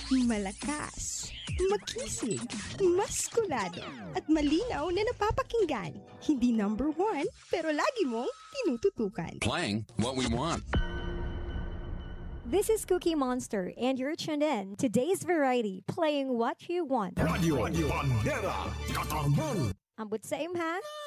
Malakas, makisig, maskulado, at malinaw na napapakinggan. Hindi number one, pero lagi mong tinututukan. Playing what we want. This is Cookie Monster, and you're tuned in to Today's Variety, playing what you want. Radio Bandera Katarman. Ambot sa imha,